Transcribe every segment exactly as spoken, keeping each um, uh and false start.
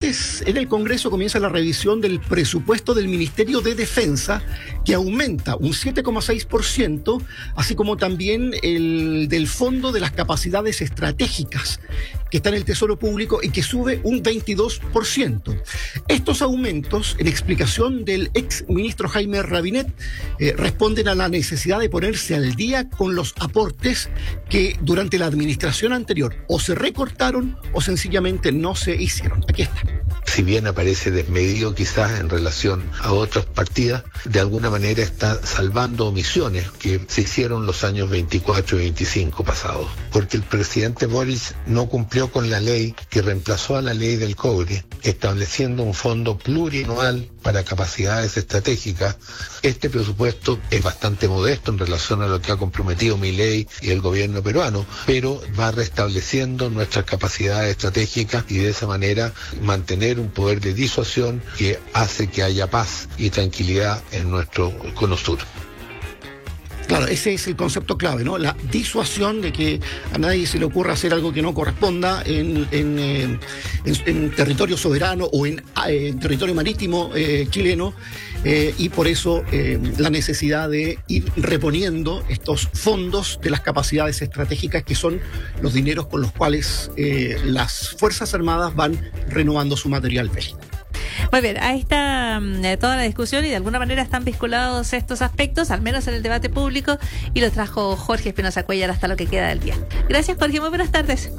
martes en el Congreso comienza la revisión del presupuesto del Ministerio de Defensa, que aumenta un siete coma seis por ciento, así como también el del Fondo de las Capacidades Estratégicas, que está en el Tesoro Público y que sube un veintidós por ciento. Estos aumentos, en explicación del ex ministro Jaime Rabinet, eh, responden a la necesidad de ponerse al día con los aportes que durante la administración anterior o se recortaron o sencillamente no se hicieron. Aquí está. Si bien aparece desmedido quizás en relación a otras partidas, de alguna manera está salvando omisiones que se hicieron los años veinticuatro y veinticinco pasados. Porque el presidente Boric no cumplió con la ley que reemplazó a la ley del cobre, estableciendo un fondo plurianual para capacidades estratégicas. Este presupuesto es bastante modesto en relación a lo que ha comprometido Milei y el gobierno peruano, pero va restableciendo nuestras capacidades estratégicas y de esa manera mantener un poder de disuasión que hace que haya paz y tranquilidad en nuestro cono sur. Claro, ese es el concepto clave, ¿no? La disuasión de que a nadie se le ocurra hacer algo que no corresponda en, en, eh, en, en territorio soberano o en, eh, en territorio marítimo eh, chileno, eh, y por eso eh, la necesidad de ir reponiendo estos fondos de las capacidades estratégicas, que son los dineros con los cuales eh, las Fuerzas Armadas van renovando su material bélico. Muy bien, ahí está eh, toda la discusión y de alguna manera están vinculados estos aspectos, al menos en el debate público, y los trajo Jorge Espinosa Cuellar hasta lo que queda del día. Gracias, Jorge, muy buenas tardes.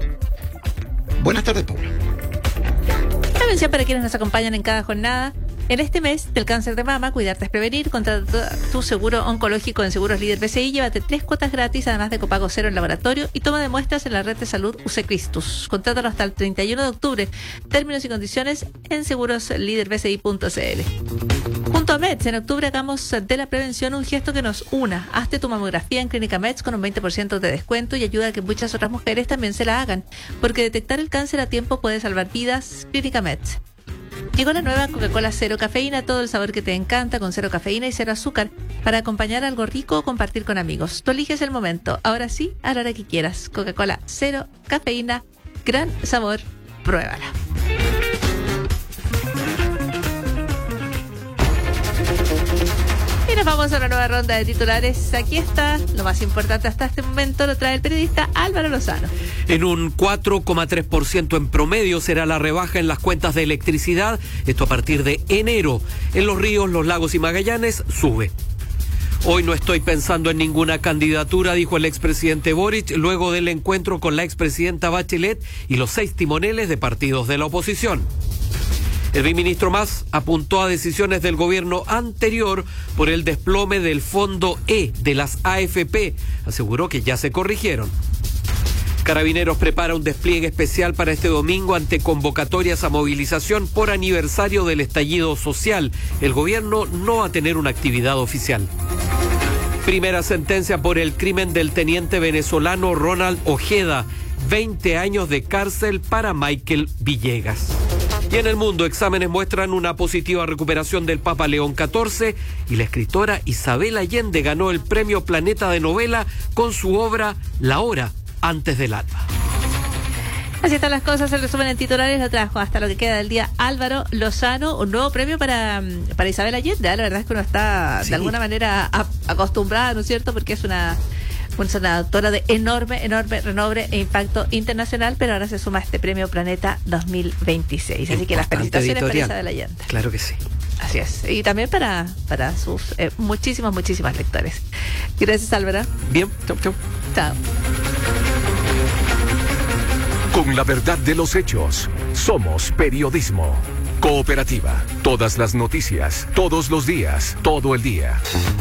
Buenas tardes, Paula. La mención para quienes nos acompañan en cada jornada. En este mes del cáncer de mama, cuidarte es prevenir. Contrata tu seguro oncológico en Seguros Líder B C I. Llévate tres cuotas gratis, además de copago cero en laboratorio y toma de muestras en la red de salud U C Cristus. Contrátalo hasta el treinta y uno de octubre. Términos y condiciones en seguros líder b c i punto c l. Junto a Meds, en octubre hagamos de la prevención un gesto que nos una. Hazte tu mamografía en Clínica Meds con un veinte por ciento de descuento y ayuda a que muchas otras mujeres también se la hagan. Porque detectar el cáncer a tiempo puede salvar vidas. Clínica Meds. Llegó la nueva Coca-Cola Cero Cafeína, todo el sabor que te encanta, con cero cafeína y cero azúcar, para acompañar algo rico o compartir con amigos. Tú eliges el momento, ahora sí, a la hora que quieras. Coca-Cola Cero Cafeína, gran sabor, pruébala. Y nos vamos a una nueva ronda de titulares. Aquí está, lo más importante hasta este momento lo trae el periodista Álvaro Lozano. En un cuatro coma tres por ciento en promedio será la rebaja en las cuentas de electricidad, esto a partir de enero. En Los Ríos, Los Lagos y Magallanes sube. Hoy no estoy pensando en ninguna candidatura, dijo el expresidente Boric, luego del encuentro con la expresidenta Bachelet y los seis timoneles de partidos de la oposición. El ministro Mas apuntó a decisiones del gobierno anterior por el desplome del Fondo E de las A F P. Aseguró que ya se corrigieron. Carabineros prepara un despliegue especial para este domingo ante convocatorias a movilización por aniversario del estallido social. El gobierno no va a tener una actividad oficial. Primera sentencia por el crimen del teniente venezolano Ronald Ojeda. veinte años de cárcel para Michael Villegas. Y en el mundo, exámenes muestran una positiva recuperación del Papa León catorce y la escritora Isabel Allende ganó el premio Planeta de novela con su obra La hora antes del alba. Así están las cosas, el resumen en titulares lo trajo hasta lo que queda del día Álvaro Lozano, un nuevo premio para, para Isabel Allende. La verdad es que uno está sí. de alguna manera a, acostumbrada, ¿no es cierto? Porque es una... es una autora de enorme, enorme renombre e impacto internacional, pero ahora se suma a este premio Planeta dos mil veintiséis. Así que las felicitaciones editorial. Para Isabel Allende. Claro que sí. Así es. Y también para, para sus eh, muchísimos, muchísimos lectores. Gracias, Álvaro. Bien. Chau, chau. Chao. Con la verdad de los hechos, somos periodismo. Cooperativa. Todas las noticias, todos los días, todo el día.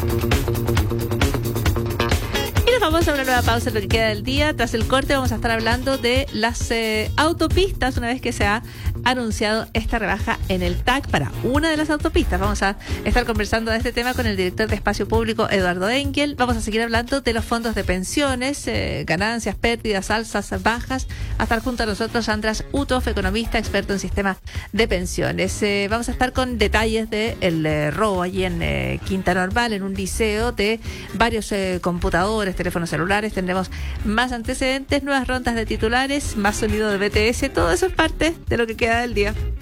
Vamos a una nueva pausa en lo que queda del día. Tras el corte vamos a estar hablando de las eh, autopistas, una vez que se ha anunciado esta rebaja en el T A C para una de las autopistas. Vamos a estar conversando de este tema con el director de Espacio Público, Eduardo Engel. Vamos a seguir hablando de los fondos de pensiones, eh, ganancias, pérdidas, alzas, bajas. A estar junto a nosotros András Uthoff, economista, experto en sistema de pensiones. Eh, vamos a estar con detalles del de eh, robo allí en eh, Quinta Normal, en un liceo, de varios eh, computadores, teléfonos celulares. Tendremos más antecedentes, nuevas rondas de titulares, más sonido de B T S. Todo eso es parte de lo que queda del día.